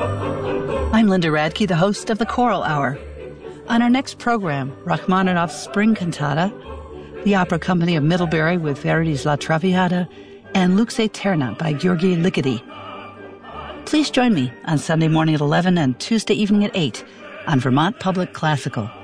I'm Linda Radke, the host of the Choral Hour. On our next program, Rachmaninoff's Spring Cantata, the Opera Company of Middlebury with Verdi's La Traviata, and Lux Aeterna by György Ligeti. Please join me on Sunday morning at 11 and Tuesday evening at 8 on Vermont Public Classical.